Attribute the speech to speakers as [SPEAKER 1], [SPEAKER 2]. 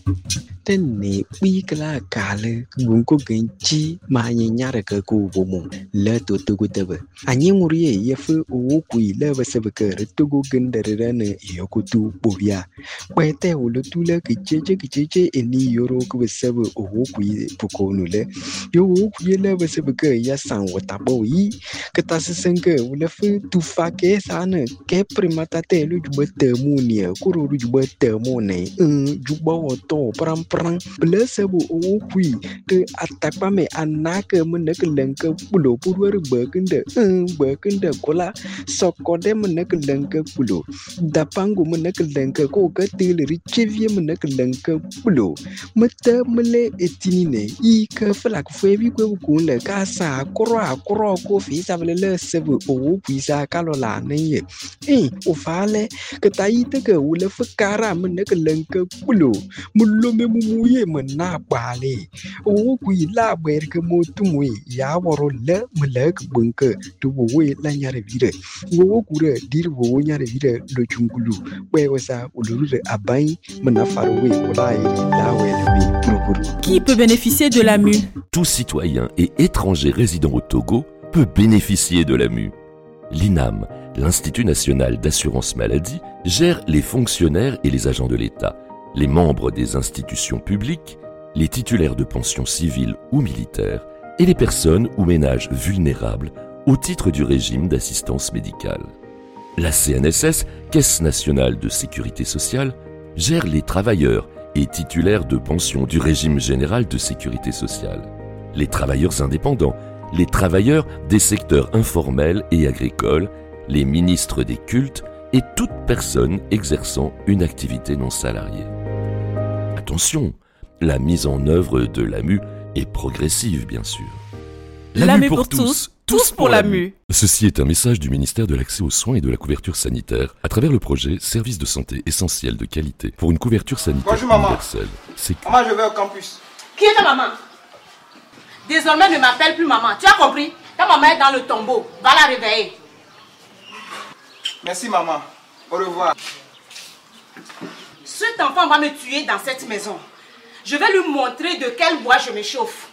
[SPEAKER 1] Tene wikla kale gunko genchi manyanyara ka ku bomo le to tugutebe anyi ngurie yefu okui le basebeke retugo gendere ne yokutu bobia kwete ulutule kicheche eni yoro ku besebe okui pukonu le yo okui le basebeke ya san watabo yi ketasenke ulefu tufake sana ke primata te lu jubete munia kuru jubete mone jubo to pram Blessable okui te atakpame anake meneke lenke pulo purwer berkende kola sokode meneke lenke pulo dapango meneke lenke ko katil richevie meneke lenke pulo mete mele etinine I ke flak fevi kwe kunle kasa kro ko fi savele sebe okui sa kalola neye ofale ketaite ke ule fukara meneke lenke pulo mulome muye mena bale okui la berke motumwe ya woro le melek bunke tuwe la nyare vire okure dir wo nyare vire lo chungulu wesa ulure abai mena farwe olai la we.
[SPEAKER 2] Qui peut bénéficier de la MU?
[SPEAKER 3] Tout citoyen et étranger résident au Togo peut bénéficier de la MU. L'INAM, l'Institut national d'assurance maladie, gère les fonctionnaires et les agents de l'État, les membres des institutions publiques, les titulaires de pensions civiles ou militaires et les personnes ou ménages vulnérables au titre du régime d'assistance médicale. La CNSS, Caisse nationale de sécurité sociale, gère les travailleurs et titulaires de pensions du régime général de sécurité sociale, les travailleurs indépendants, les travailleurs des secteurs informels et agricoles, les ministres des cultes et toute personne exerçant une activité non salariée. Attention, la mise en œuvre de l'AMU est progressive, bien sûr.
[SPEAKER 2] L'AMU pour tous, tous pour l'AMU.
[SPEAKER 3] Ceci est un message du ministère de l'Accès aux soins et de la couverture sanitaire à travers le projet Service de santé essentiel de qualité pour une couverture sanitaire universelle.
[SPEAKER 4] Maman, je vais au campus.
[SPEAKER 5] Qui est ta maman? Désormais, ne m'appelle plus maman. Tu as compris? Ta maman est dans le tombeau. Va la réveiller.
[SPEAKER 4] Merci, maman. Au revoir.
[SPEAKER 5] Cet enfant va me tuer dans cette maison. Je vais lui montrer de quel bois je m'échauffe.